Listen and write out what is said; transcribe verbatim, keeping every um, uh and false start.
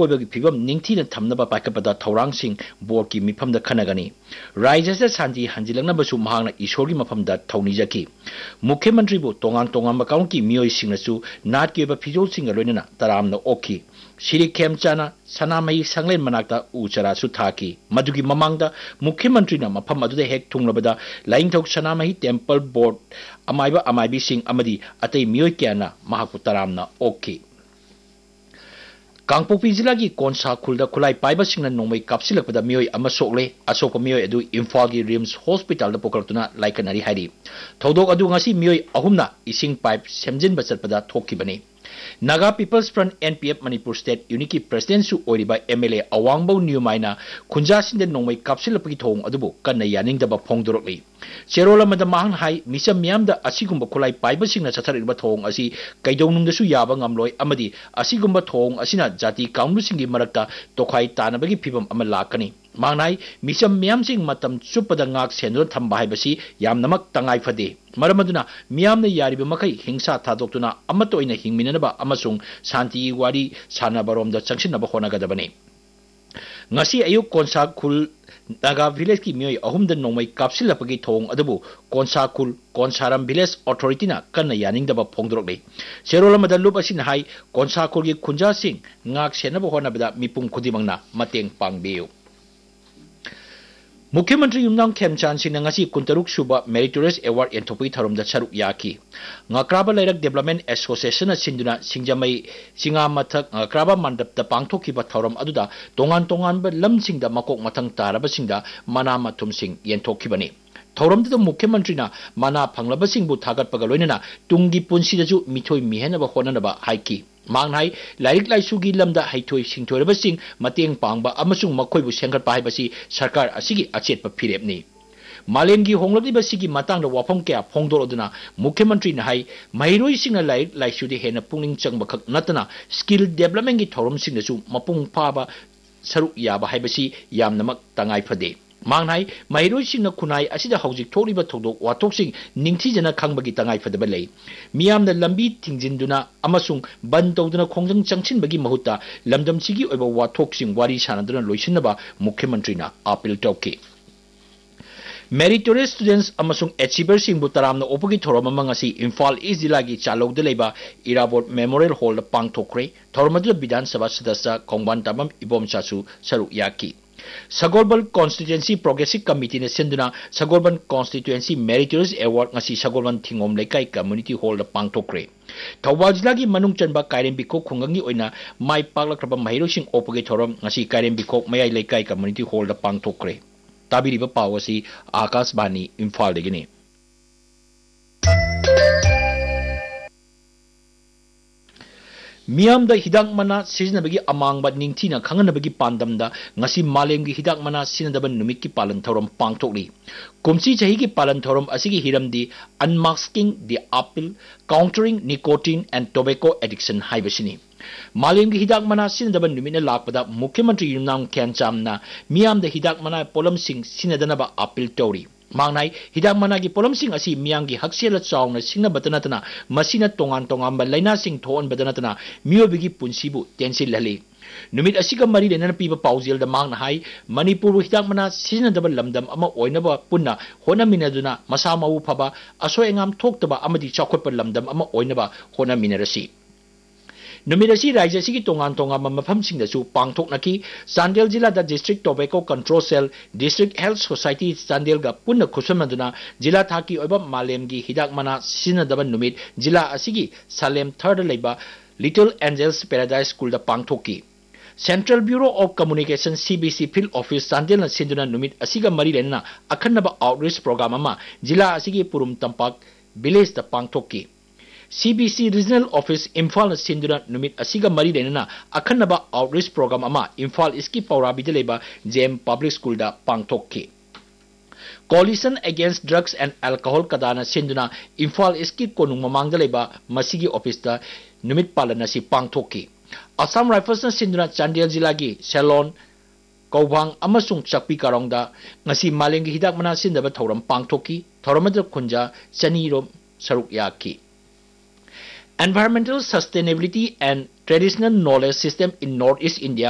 अकोइबगी फिबम निंगथीना थमनबा पाइकपदा थौरांगसिंग board की मिफमदा खनगनी राज्यसे शांति हंजिलंगनबसु महांगना ईश्वरगी मफमदा थौनिजकी मुख्यमंत्री बु तोंगांग तोंगांग काउंट की मियोइसिंगनसु नाट की फिजोलसिंग लोइनना तरामना ओखी श्री खेमचाना सनामई संगलेन मनाक्ता उचरा सुथाकी मधुगी ममांगदा मुख्यमंत्री ना मफम अदुदे हेक थुंगलबदा लाइंगथौक सनामई टेम्पल बोर्ड अमाइबा अमाइबी सिंग अमदी अतै मियोइ क्याना महाकु तरामना ओखी कांगपोपी जिला की कोनसा खुलदा खुलाई पाइबा सिंगना नोंमै कापसिलकपदा मियोइ अमा सोकले अशोक मियोइ अदु इम्फाल की रिम्स हॉस्पिटल दा पोकलतुना लाइकनरी हाइरी थौदोक अदु ngasi मियोइ अहुमना इसिंग pipe सेमजिन बचतपदा थोकिबने Naga peoples front NPF Manipur state unit की प्रेसिडेंट सु ओरिबा एमएलए अवांगबो न्यूमाइना खुंजासिंदे नोंमै कापसिलपगी थोंग अदुबो कन्ना यानिंगदबा फोंदोरकली चेरोला मदा माहन हाई मिसम मियामदा असिगुंबा खुलाई पाइबसिंगना चथरिबा थोंग असि कैदौनुंगदसु याबा ngamloi अमदी असिगुंबा थोंग असिना जाति काउंडुसिंगी मरक्ता तोखाई तानबगी फिबम अमा लाकनी मांगनाई मिसम मियामसिंग मतम चुपदा ngak सेंदो थंबा हाइबसी यामनमक तंगाई फदे मरमदुना मियामने यारिबा मखै हिंसा थादोक्तुना अमतोइना हिंगमिननबा अमसुंग शांति वारी सानाबरोमदा चंगसिनबा होनागदबने ngasi ayuk konsa khul naga village ki mioi ahumda nomai kapsilapagi thong adabu konsa khul konsaram village authority na kanna yaningdaba phongdorokle serolamada lup asin hai konsa khul gi khunja sing ngak senaba honabada mipum khudimangna mateng pangbiu मुख्यमंत्री युमनांग खेमचान Singh ngasi kuntaruk suba meritorious award enthopi tharumda saruk yaki ngakraba lairak development association sinduna singjamai singa mathak ngakraba mandap ta pangthoki ba thoram aduda tongan tongan ba lamsingda makok mathang taraba singda mana mathum sing yenthoki bani thoram da मुख्यमंत्री ना mana phanglaba sing bu thagat paga loinana tungi punsi da ju mithoi mihena ba honana ba haiki मांगनाई like लाइसुगी lambda हाइथोई सिंथोरबा सिंग मतेंग पांगबा अमसुंग मखोइबु सेंगत पाइबसी सरकार असिगी अचेतप फिरेपनी मालेमगी होंगलबदि सिगी मतंग वाफम क्या फोंगदोरदना मुख्यमंत्री ना high महिरोई sing like लाइसुदि हेना पुंगिंग चंगब खक नतना skill development की theorem सिंगसु मपुंग फाबा सरु याबा हाइबसी यामनमक तंगाई फदे मांगनाई महिरोई सिंग खुनाई असिदा हौजिक थोरिबा थोदोक वाथोक सिंग निंगथीजना खंगबगी तंगाई फदबा लई मियामना लंबी थिंजिंदुना अमसुंग बन तौदना खोंजंग चंगसिनबगी महुता लमदमसिगी ओइबा वाथोक सिंग वारी सानदुना लोइसिनबा मुख्यमंत्रीना अपील तौके meritorious students अमसुंग achiever Singh तरामना ओपगी theorem Mangsi Imphal east जिला की चालौद लेबा इराबोट मेमोरियल हॉल पांगथोक्रे थोरमदु विधानसभा सदस्य कोंगबान तबम इबोमचासु सरु याकी सगोलबन कॉन्स्टिट्यूएंसी प्रोग्रेसिव कमिटी ने सिंधुना सगोलबन constituency meritorious award ngasi सगोलबन Thingom लेकाई community hall पांगथोक्रे Thoubal जिला की मनुंग चनबा कायरेंबिखो खुंगंगी ओइना माई पाकलक्रब महिरोसिंग ओपगे theorem ngasi कायरेंबिखो मयाई लेकाई community hall पांगथोक्रे ताबिरिबा पावसी Akashvani Imphal देगिनी मियामदा हिदाक मना सिजनबगी अमांगबा निंगथीना खंगनबगी पांदमदा ngasi मालेमगी हिदाक मना सिनदबा नुमित की पालन थौरम पांगथोकली कुमसी चही की पालन थौरम असिगी हिरमदी unmasking the appeal countering nicotine and tobacco addiction हाइबसिनी मालेमगी हिदाक मना सिनदबा नुमित लाकपदा मुख्यमंत्री युमनांग खेमचामना मियामदा हिदाक मना पोलम सिंग सिनदनबा अपील तौरी मांगनाई हिदाक मना की पोलम सिंग असि मियांगी हक्सेल चावना सिंगना बतनतना मसिना तोंगान तोंगांबा लाइना सिंग थोन बदनतना मियोबिगी पुंसीबु टेंसिल लली नुमित असिगा मरी लेना पीबा पाउजेल द मांगना हाई मणिपुर हिदाक मना सिजनदबा लमदम अमा ओइनबा पुन्ना होनामिनदुना मसा माउ फबा असोय एंगाम थोक्तबा अमदि चाखोटपा लमदम अमा ओइनबा होनामिनरसी नुमिरसी राज्य की तोंगान तोंगान मफम सिंगदसु पांगथोकनकी चांदेल जिला the district tobacco control cell district health society Chandel गा पुन्ना खुसमदुना जिला थाकी ओइबा मालेमगी हिदाक मना सिनदबा नुमित जिला असिगी सालेम थर्ड लेबा little angels paradise school the पांगथोकी central bureau of communication CBC field office Chandel सिंधुना नुमित असिगा मरी लेना अखन्नबा आउटरीच प्रोग्राम अमा जिला असिगी पुरुम तंपाक village the पांगथोकी CBC regional office Imphal सिंधुना नुमित असिगा मरी लेना अखन्नबा आउटरीच प्रोग्राम अमा इम्फाल इसकी पौराबिदे लेबा जेम पब्लिक स्कूल दा पांगथोकी collision against drugs and alcohol कदाना सिंधुना Imphal इसकी कोनुंग ममांगदा लेबा मसिगी ऑफिस दा नुमित पालन असि पांगथोकी असम राइफल्स सिंधुना चांदेल जिला की सेलोन कौभांग अमसुंग चकपी कारोंगदा ngasi मालेंगी हिदाक मना सिंदबा थौरम पांगथोकी थौरमद खुंजा चनीरोम सरुक याकी Environmental Sustainability and Traditional Knowledge System in Northeast India